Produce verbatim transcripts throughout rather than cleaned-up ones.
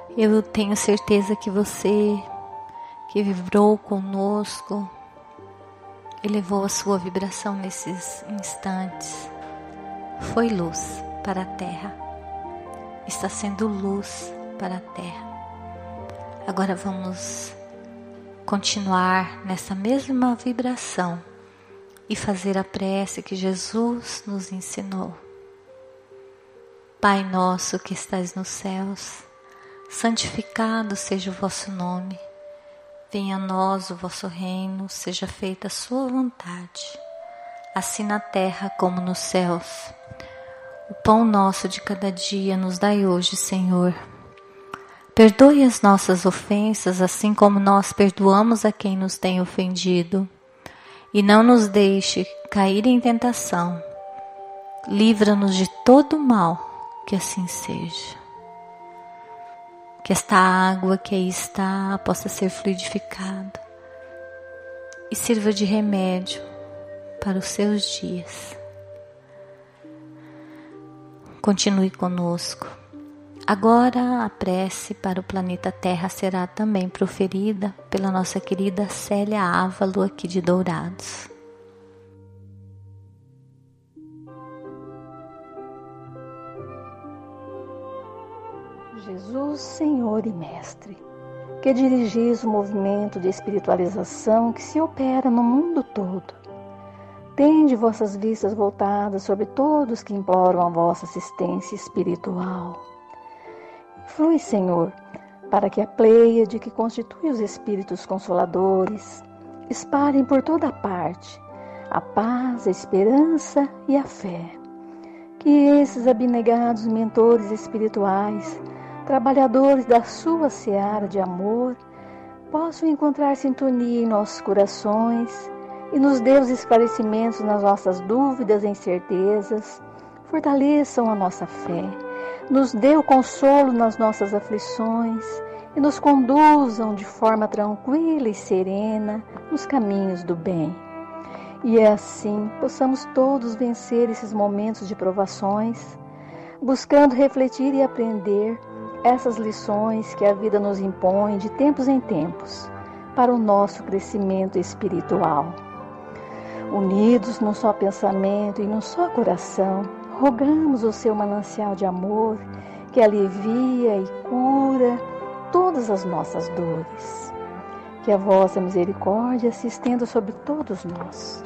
Eu tenho certeza que você que vibrou conosco, elevou a sua vibração nesses instantes, foi luz para a Terra, está sendo luz para a Terra. Agora vamos continuar nessa mesma vibração e fazer a prece que Jesus nos ensinou. Pai nosso que estais nos céus, santificado seja o vosso nome. Venha a nós o vosso reino, seja feita a sua vontade, assim na terra como nos céus. O pão nosso de cada dia nos dai hoje, Senhor. Perdoe as nossas ofensas, assim como nós perdoamos a quem nos tem ofendido. E não nos deixe cair em tentação. Livra-nos de todo o mal, que assim seja. Que esta água que aí está possa ser fluidificada e sirva de remédio para os seus dias. Continue conosco. Agora a prece para o planeta Terra será também proferida pela nossa querida Célia Ávalo, aqui de Dourados. Jesus, Senhor e Mestre, que dirigis o movimento de espiritualização que se opera no mundo todo, tende vossas vistas voltadas sobre todos que imploram a vossa assistência espiritual. Flui, Senhor, para que a pleiade que constitui os Espíritos Consoladores espalhem por toda parte a paz, a esperança e a fé. Que esses abnegados mentores espirituais, trabalhadores da sua seara de amor, possam encontrar sintonia em nossos corações e nos dê os esclarecimentos nas nossas dúvidas e incertezas, fortaleçam a nossa fé, nos dê o consolo nas nossas aflições e nos conduzam de forma tranquila e serena nos caminhos do bem. E assim possamos todos vencer esses momentos de provações, buscando refletir e aprender essas lições que a vida nos impõe de tempos em tempos para o nosso crescimento espiritual. Unidos num só pensamento e num só coração, rogamos o seu manancial de amor que alivia e cura todas as nossas dores. Que a vossa misericórdia se estenda sobre todos nós.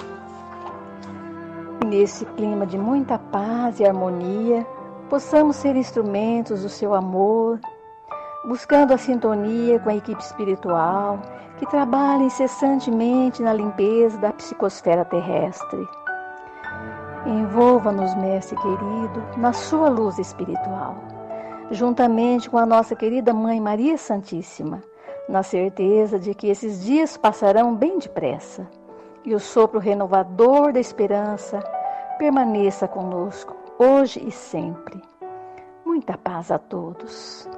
Nesse clima de muita paz e harmonia, possamos ser instrumentos do seu amor, buscando a sintonia com a equipe espiritual que trabalha incessantemente na limpeza da psicosfera terrestre. Envolva-nos, Mestre querido, na sua luz espiritual, juntamente com a nossa querida Mãe Maria Santíssima, na certeza de que esses dias passarão bem depressa e o sopro renovador da esperança permaneça conosco, hoje e sempre. Muita paz a todos.